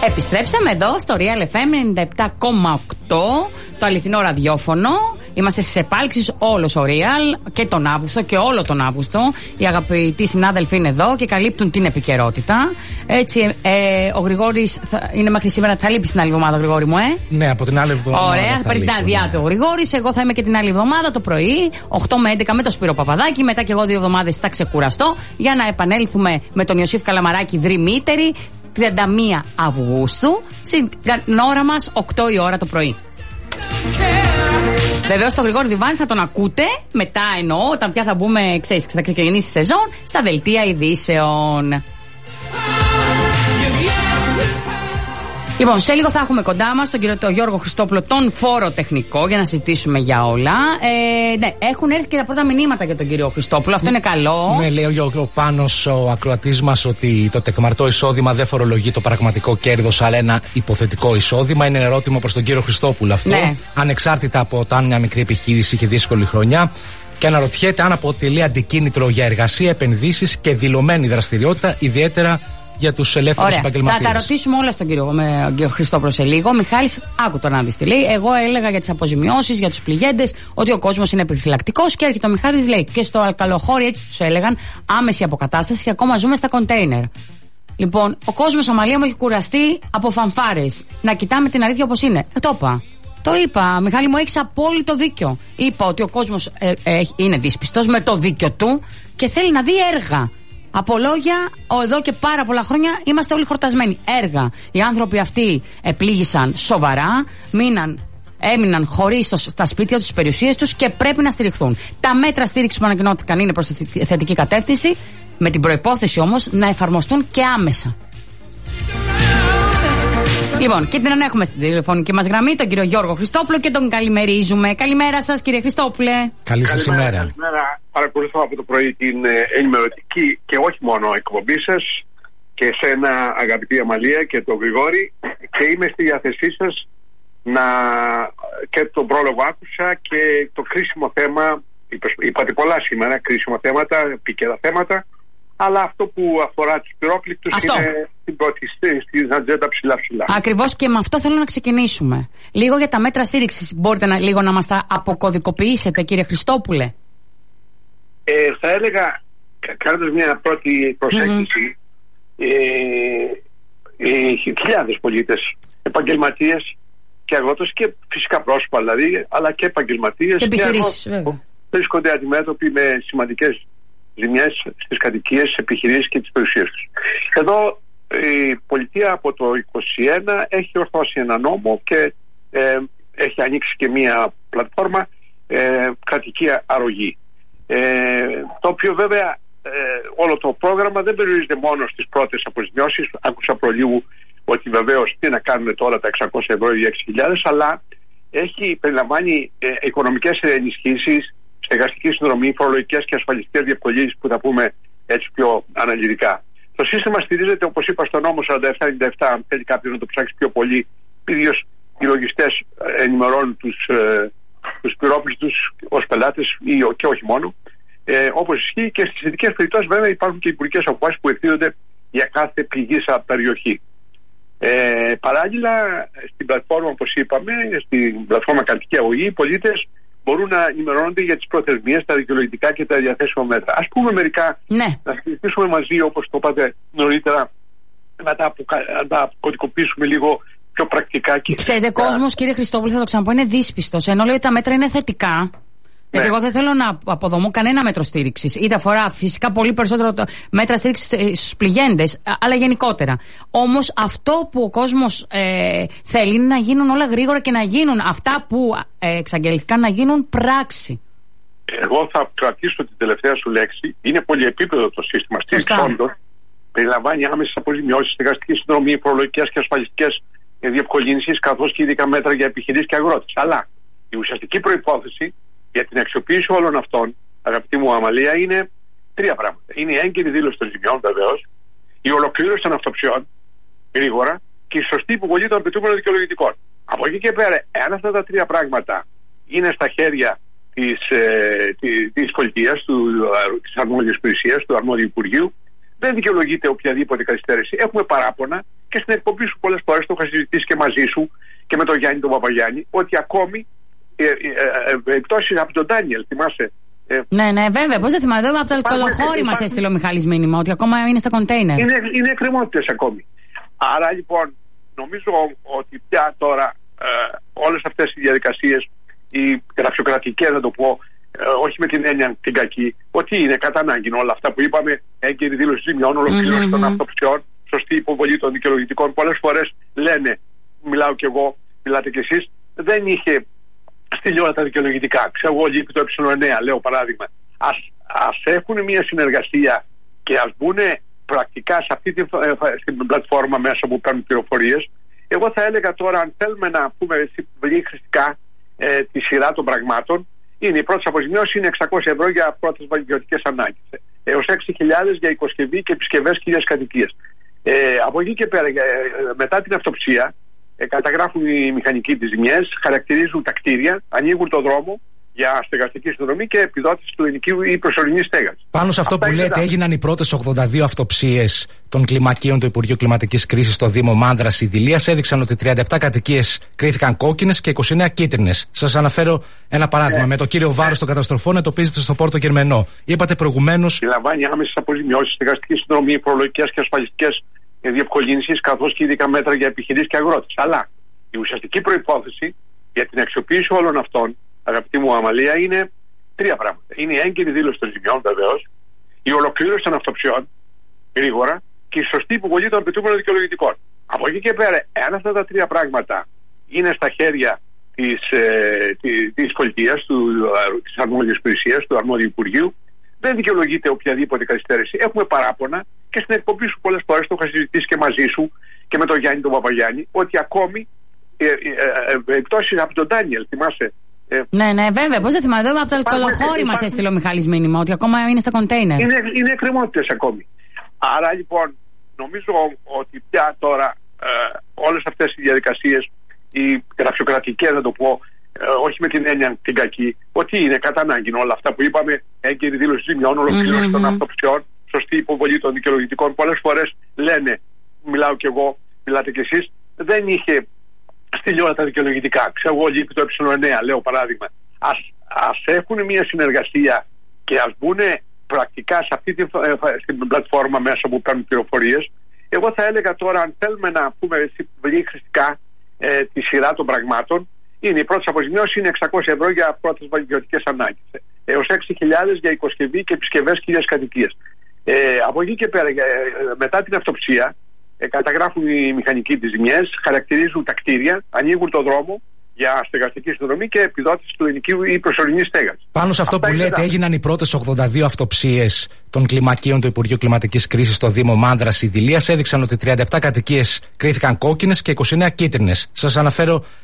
Επιστρέψαμε εδώ στο Real FM 97,8, το αληθινό ραδιόφωνο. Είμαστε στις επάλξεις όλος ο Real και τον Αύγουστο και όλο τον Αύγουστο. Οι αγαπητοί συνάδελφοι είναι εδώ και καλύπτουν την επικαιρότητα. Έτσι, ο Γρηγόρης είναι μέχρι σήμερα. Θα λείπει την άλλη εβδομάδα, Γρηγόρη μου, Ναι, από την άλλη εβδομάδα. Ωραία, θα παίρνει την αδειά του ο Γρηγόρης. Εγώ θα είμαι και την άλλη εβδομάδα το πρωί, 8 με 11 με το Σπύρο Παπαδάκη. Μετά και εγώ 2 εβδομάδες θα ξεκουραστώ για να επανέλθουμε με τον Ιωσήφ Καλαμαράκη δρυμύτερη 31 Αυγούστου, στην ώρα μας 8 η ώρα το πρωί. Βεβαίως τον Γρηγόρη Διβάνη θα τον ακούτε μετά, εννοώ, όταν πια θα μπούμε, ξέρεις, θα ξεκινήσει η σεζόν, στα δελτία ειδήσεων. Λοιπόν, σε λίγο θα έχουμε κοντά μας τον κύριο Γιώργο Χριστόπουλο, τον φόρο τεχνικό, για να συζητήσουμε για όλα. Ναι, έχουν έρθει και τα πρώτα μηνύματα για τον κύριο Χριστόπουλο. Αυτό είναι καλό. Ναι, λέει ο Πάνος, ο ακροατής μας, ότι το τεκμαρτό εισόδημα δεν φορολογεί το πραγματικό κέρδος, αλλά ένα υποθετικό εισόδημα. Είναι ερώτημα προς τον κύριο Χριστόπουλο αυτό. Ναι. Ανεξάρτητα από το αν μια μικρή επιχείρηση είχε δύσκολη χρονιά. Και αναρωτιέται αν αποτελεί αντικίνητρο για εργασία, επενδύσεις και δηλωμένη δραστηριότητα, ιδιαίτερα για τους ελεύθερους επαγγελματίες. Θα τα ρωτήσουμε όλα στον κύριο Χριστόπουλο σε λίγο. Μιχάλης, άκου τον να δεις τι λέει. Εγώ έλεγα για τις αποζημιώσεις, για τους πληγέντες, ότι ο κόσμος είναι επιφυλακτικός. Και έρχεται ο Μιχάλης, λέει, και στο Αλκαλοχώρι έτσι τους έλεγαν, άμεση αποκατάσταση και ακόμα ζούμε στα κοντέινερ. Λοιπόν, ο κόσμος, Αμαλία μου, έχει κουραστεί από φανφάρες. Να κοιτάμε την αλήθεια όπως είναι. Το είπα, Μιχάλη μου, έχεις απόλυτο δίκιο. Είπα ότι ο κόσμος είναι δύσπιστος με το δίκιο του και θέλει να δει έργα. Από λόγια, εδώ και πάρα πολλά χρόνια είμαστε όλοι χορτασμένοι. Έργα. Οι άνθρωποι αυτοί επλήγησαν σοβαρά, έμειναν χωρίς στα σπίτια τους, στις περιουσίες τους και πρέπει να στηριχθούν. Τα μέτρα στήριξης που ανακοινώθηκαν είναι προς τη θετική κατεύθυνση, με την προϋπόθεση όμως να εφαρμοστούν και άμεσα. Λοιπόν, και την έχουμε στην τηλεφωνική μας γραμμή τον κύριο Γιώργο Χριστόπουλο και τον καλημερίζουμε. Καλημέρα σας, κύριε Χριστόπουλε. Καλή σας ημέρα. Καλημέρα. Παρακολουθώ από το πρωί την ενημερωτική και όχι μόνο εκπομπή σας και εσένα, αγαπητή Αμαλία, και τον Γρηγόρη, και είμαι στη διάθεσή σας και τον πρόλογο άκουσα και το κρίσιμο θέμα. Είπατε πολλά σήμερα, κρίσιμα θέματα, επίκαιρα θέματα. Αλλά αυτό που αφορά τους πυρόκληκτους είναι στην ατζέντα ψηλά. Ακριβώς, και με αυτό θέλω να ξεκινήσουμε. Λίγο για τα μέτρα στήριξης. Μπορείτε λίγο να μας τα αποκωδικοποιήσετε, κύριε Χριστόπουλε? Θα έλεγα, κάνοντας μια πρώτη προσέγγιση, χιλιάδες πολίτες, επαγγελματίες και αγρότες και φυσικά πρόσωπα δηλαδή, αλλά και επαγγελματίες και επιχειρήσεις, βέβαια, βρίσκονται αντιμέτωποι με σημαντικές ζημιές στις κατοικίες, στις επιχειρήσεις και τις περιουσίες τους. Εδώ η πολιτεία από το 2021 έχει ορθώσει ένα νόμο και έχει ανοίξει και μια πλατφόρμα κρατική αρρωγή. Το οποίο βέβαια όλο το πρόγραμμα δεν περιορίζεται μόνο στις πρώτες αποζημιώσεις. Άκουσα προλίγου ότι βεβαίως τι να κάνουν τώρα τα 600 ευρώ ή 6.000, αλλά περιλαμβάνει οικονομικές ενισχύσεις, στεγαστική συνδρομή, φορολογικές και ασφαλιστικές διευκολύνσεις που θα πούμε έτσι πιο αναλυτικά. Το σύστημα στηρίζεται, όπως είπα, στο νόμο 4797. Αν θέλει κάποιος να το ψάξει πιο πολύ, ίδιος οι λογιστές ενημερώνουν τους πυρόπληκτους ως πελάτες και όχι μόνο. Όπως ισχύει και στις ειδικές περιπτώσεις, βέβαια, υπάρχουν και υπουργικές αποφάσεις που ευθύνονται για κάθε πληγήσα περιοχή. Παράλληλα, στην πλατφόρμα, όπως είπαμε, στην πλατφόρμα κρατική αγωγή, οι πολίτες μπορούν να ενημερώνονται για τις προθεσμίες, τα δικαιολογητικά και τα διαθέσιμα μέτρα. Ας πούμε μερικά, να συζητήσουμε μαζί, όπως το είπατε νωρίτερα, να τα κωδικοποιήσουμε λίγο πιο πρακτικά. Ξέρετε, κόσμος, κύριε Χριστόπουλο, θα το ξαναπώ, είναι δύσπιστος. Ενώ λέει ότι τα μέτρα είναι θετικά. Γιατί εγώ δεν θέλω να αποδομώ κανένα μέτρο στήριξης. Είτε αφορά φυσικά πολύ περισσότερο μέτρα στήριξης στους πληγέντες, αλλά γενικότερα. Όμως αυτό που ο κόσμος θέλει είναι να γίνουν όλα γρήγορα και να γίνουν αυτά που εξαγγελθήκαν να γίνουν πράξη. Εγώ θα κρατήσω την τελευταία σου λέξη. Είναι πολυεπίπεδο το σύστημα στήριξης, όντως. Περιλαμβάνει άμεσες αποζημιώσεις, στεγαστική συνδρομή, φορολογικές και ασφαλιστικές διευκολύνσεις, καθώς και ειδικά μέτρα για επιχειρήσεις και αγρότες. Αλλά η ουσιαστική προϋπόθεση για την αξιοποίηση όλων αυτών, αγαπητή μου Αμαλία, είναι τρία πράγματα. Είναι η έγκαιρη δήλωση των ζημιών, βεβαίως, η ολοκλήρωση των αυτοψιών γρήγορα και η σωστή υποβολή των απαιτούμενων δικαιολογητικών. Από εκεί και πέρα, εάν αυτά τα τρία πράγματα είναι στα χέρια της πολιτείας, της αρμόδιας υπηρεσίας, του αρμόδιου Υπουργείου, δεν δικαιολογείται οποιαδήποτε καθυστέρηση. Έχουμε παράπονα και στην εκπομπή σου πολλές φορές το είχα συζητήσει και μαζί σου και με τον Γιάννη τον Παπαγιάννη, ότι ακόμη εκτόσεις από τον Ντάνιελ, θυμάσαι. Ναι, βέβαια. Πώς δεν θυμάμαι. Από το αλκοολοχώρι μας έστειλε ο Μιχάλης μήνυμα ότι ακόμα είναι στα κοντέινερ. Είναι εκκρεμότητες ακόμη. Άρα λοιπόν νομίζω ότι πια τώρα όλες αυτές οι διαδικασίες, οι γραφειοκρατικές να το πω, όχι με την έννοια την κακή, ότι είναι κατά ανάγκη όλα αυτά που είπαμε, έγκαιρη δήλωση ζημιών, ολοκλήρωση των αυτοψιών, σωστή υποβολή των δικαιολογητικών. Πολλές φορές λένε, μιλάω κι εγώ, μιλάτε κι εσείς, δεν είχε στείλει όλα τα δικαιολογητικά. Ξέρω εγώ, λείπει το ε9, λέω παράδειγμα. Ας έχουν μια συνεργασία και ας μπουν πρακτικά σε αυτή την πλατφόρμα μέσα που παίρνουν πληροφορίες. Εγώ θα έλεγα τώρα, αν θέλουμε να πούμε χρηστικά τη σειρά των πραγμάτων, είναι η πρώτη αποζημίωση είναι 600 ευρώ για πρώτες βαγγελιωτικές ανάγκες. Έως 6.000 για οικοσκευή και επισκευές κυρίας κατοικίας. Από εκεί και πέρα, μετά την αυτοψία, καταγράφουν οι μηχανικοί τις ζημιές, χαρακτηρίζουν τα κτίρια, ανοίγουν το δρόμο για στεγαστική συνδρομή και επιδότηση του ενοικίου ή προσωρινή στέγαση. Πάνω σε αυτό αυτά που λέτε, έγιναν οι πρώτες 82 αυτοψίες των κλιμακίων του Υπουργείου Κλιματικής Κρίσης στο Δήμο Μάνδρας Ιδηλίας. Έδειξαν ότι 37 κατοικίες κρίθηκαν κόκκινες και 29 κίτρινες. Σας αναφέρω ένα παράδειγμα. Με το κύριο βάρος των καταστροφών εντοπίζεται στο Πόρτο Γερμενό. Είπατε προηγουμένως. Συλλαμβάνει άμεσες αποζημιώσεις, στεγαστική συνδρομή, φορολογικές και ασφαλιστικές διευκολύνσεις, καθώς και ειδικά μέτρα για επιχειρήσεις και αγρότες. Αλλά η ουσιαστική προϋπόθεση για την αξιοποίηση όλων αυτών, αγαπητή μου Αμαλία, είναι τρία πράγματα. Είναι η έγκαιρη δήλωση των ζημιών, βεβαίως, η ολοκλήρωση των αυτοψιών γρήγορα και η σωστή υποβολή των απαιτούμενων δικαιολογητικών. Από εκεί και πέρα, εάν αυτά τα τρία πράγματα είναι στα χέρια της πολιτείας, της αρμόδιας υπηρεσίας, του αρμόδιου Υπουργείου, δεν δικαιολογείται οποιαδήποτε καθυστέρηση. Έχουμε παράπονα και στην εκπομπή σου πολλές φορές το είχα συζητήσει και μαζί σου και με τον Γιάννη τον Παπαγιάννη, ότι ακόμη εκτόσεις από τον Ντάνιελ, θυμάσαι. Ναι, βέβαια. Πώς δεν θυμάμαι. Από το αλκοολοχώρι μας έστειλε ο Μιχάλης μήνυμα ότι ακόμα είναι στα κοντέινερ. Είναι εκκρεμότητες ακόμη. Άρα λοιπόν νομίζω ότι πια τώρα όλες αυτές οι διαδικασίες, οι γραφειοκρατικές να το πω, όχι με την έννοια την κακή, ότι είναι κατά ανάγκη όλα αυτά που είπαμε, έγκαιρη δήλωση ζημιών, ολοκλήρωση των αυτοψιών, σωστή υποβολή των δικαιολογητικών. Πολλές φορές λένε, μιλάω κι εγώ, μιλάτε κι εσείς, δεν είχε στείλει όλα τα δικαιολογητικά. Ξέρω εγώ, λείπει το ε9, λέω παράδειγμα. Ας έχουν μια συνεργασία και ας μπουν πρακτικά σε αυτή την πλατφόρμα μέσα που παίρνουν πληροφορίες. Εγώ θα έλεγα τώρα, αν θέλουμε να πούμε χρηστικά τη σειρά των πραγμάτων, είναι η πρώτη αποζημίωση είναι 600 ευρώ για πρώτες βαγγελιωτικές ανάγκες. Έως 6.000 για οικοσκευή και επισκευές κυρίας κατοικίας. Από εκεί και πέρα, μετά την αυτοψία, καταγράφουν οι μηχανικοί τις ζημιές, χαρακτηρίζουν τα κτίρια, ανοίγουν το δρόμο για στεγαστική συνδρομή και επιδότηση του ενοικίου ή προσωρινή στέγαση. Πάνω σε αυτό που λέτε, έγιναν οι πρώτες 82 αυτοψίες των κλιμακίων του Υπουργείου Κλιματικής Κρίσης στο Δήμο Μάνδρας Ιδηλίας. Έδειξαν ότι 37 κατοικίες κρίθηκαν κόκκινες και 29 κίτρινες. Σας αναφέρω